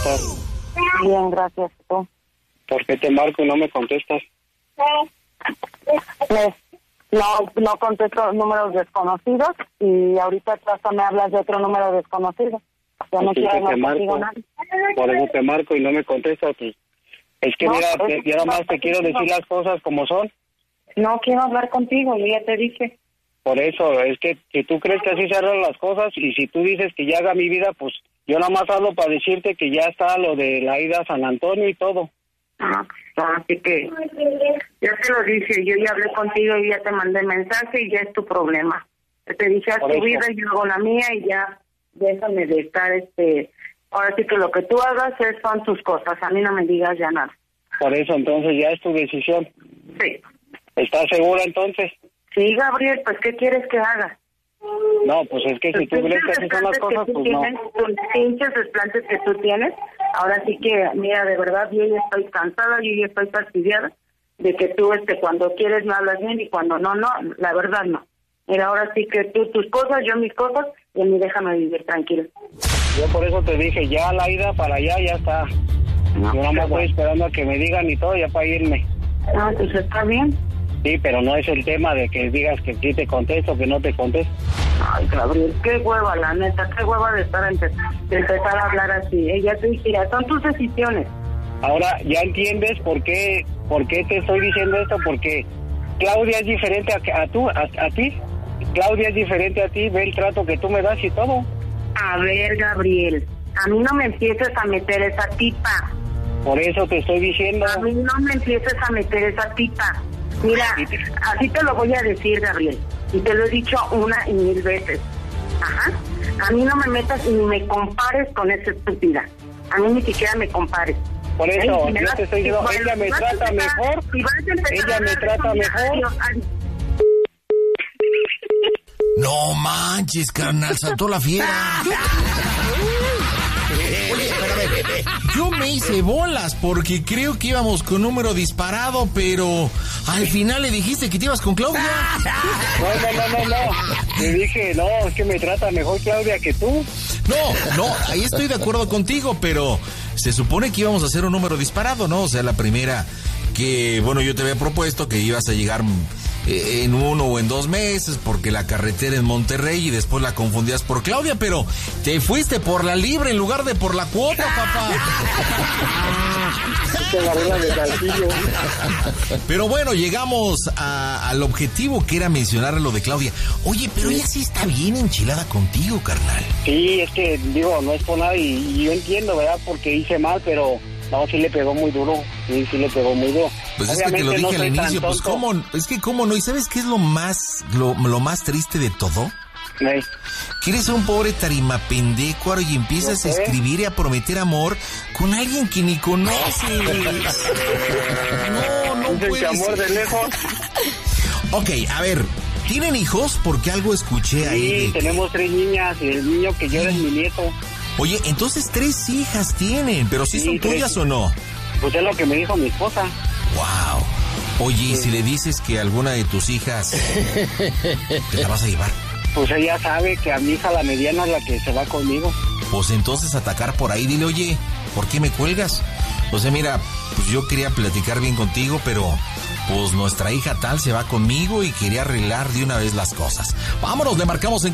estás? Bien, gracias. ¿Tú? ¿Por qué te marco y no me contestas? No contesto números desconocidos y ahorita tú hasta me hablas de otro número desconocido. Yo no quiero hablar contigo nada. Por eso te marco y no me contestas. Pues. Es que mira, yo nada más te quiero decir las cosas como son. No quiero hablar contigo, yo ya te dije. Por eso, es que si tú crees que así se arreglan las cosas y si tú dices que ya haga mi vida, pues yo nada más hablo para decirte que ya está lo de la ida a San Antonio y todo. Así que ya te lo dije, yo ya hablé contigo y ya te mandé mensaje y ya es tu problema. Te dije haz tu vida y yo hago la mía y ya déjame de estar ahora sí que lo que tú hagas son tus cosas, a mí no me digas ya nada. Por eso entonces ya es tu decisión. Sí. ¿Estás segura entonces? Sí, Gabriel, pues ¿qué quieres que haga? No, pues es que si tú crees que así son las cosas, pues no. Tus pinches desplantes que tú tienes, ahora sí que, mira, de verdad, yo ya estoy cansada, yo ya estoy fastidiada de que tú, cuando quieres me hablas bien y cuando no, la verdad no. Mira, ahora sí que tú tus cosas, yo mis cosas, y a mí déjame vivir tranquilo. Yo por eso te dije, ya la ida para allá ya está. No, yo nada más estoy esperando a que me digan y todo ya para irme. Ah, pues está bien. Sí, pero no es el tema de que digas que sí te contesto, que no te contesto. Ay, Gabriel, qué hueva, la neta, qué hueva de empezar a hablar así. Ella te dijera, son tus decisiones. Ahora, ¿ya entiendes por qué te estoy diciendo esto? Porque Claudia es diferente a ti. Claudia es diferente a ti, ve el trato que tú me das y todo. A ver, Gabriel, a mí no me empieces a meter esa tipa. Por eso te estoy diciendo. A mí no me empieces a meter esa tipa. Mira, así te lo voy a decir, Gabriel, y te lo he dicho 1 y 1000 veces. Ajá. A mí no me metas ni me compares con esa estúpida. A mí ni siquiera me compares. Por eso, yo te estoy diciendo, ella me trata mejor. Ella me trata mejor. No manches, carnal, saltó la fiera. Oye, espérame, yo me hice bolas porque creo que íbamos con número disparado, pero al final le dijiste que te ibas con Claudia. No. Le dije, no, es que me trata mejor Claudia que tú. No, ahí estoy de acuerdo contigo, pero se supone que íbamos a hacer un número disparado, ¿no? O sea, la primera que, bueno, yo te había propuesto que ibas a llegar en 1 o en 2 meses porque la carretera en Monterrey y después la confundías por Claudia, pero te fuiste por la libre en lugar de por la cuota, papá. Pero bueno, llegamos al objetivo que era mencionar lo de Claudia. Oye, pero ella sí está bien enchilada contigo, carnal. Sí, es que, digo, no es por nada y yo entiendo, ¿verdad? Porque hice mal, pero no, sí le pegó muy duro. Sí le pegó muy duro. Pues es que te lo dije al inicio, pues cómo no. ¿Y sabes qué es lo más triste de todo? Sí. Que eres un pobre tarimapendécuaro y empiezas a escribir y a prometer amor con alguien que ni conoces. No puede amor ser. de lejos. Ok, a ver, ¿tienen hijos? Porque algo escuché ahí. Sí, tenemos 3 niñas y el niño que llora es mi nieto. Oye, entonces 3 hijas tienen, pero ¿sí son tuyas 3. o no? Pues es lo que me dijo mi esposa. Wow. Oye, ¿y si le dices que alguna de tus hijas te la vas a llevar? Pues ella sabe que a mi hija la mediana es la que se va conmigo. Pues entonces atacar por ahí, dile, oye, ¿por qué me cuelgas? O sea, mira, pues yo quería platicar bien contigo, pero pues nuestra hija tal se va conmigo y quería arreglar de una vez las cosas. Vámonos, le marcamos en